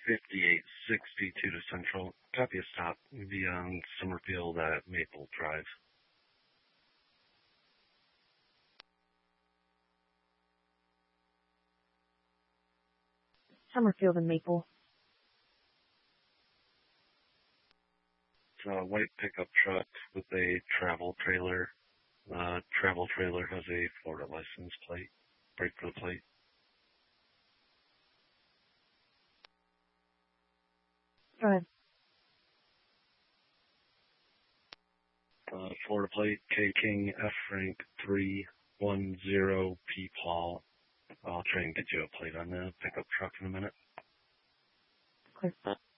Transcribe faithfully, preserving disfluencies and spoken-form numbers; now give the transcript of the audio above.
fifty-eight sixty-two to Central. Copy a stop beyond Summerfield at Maple Drive. Summerfield and Maple. It's a white pickup truck with a travel trailer. Uh, travel trailer has a Florida license plate. Break for the plate. Go ahead. Uh, Florida plate, K King F Frank three one zero P Paul. I'll try and get you a plate on the pickup truck in a minute. Clear.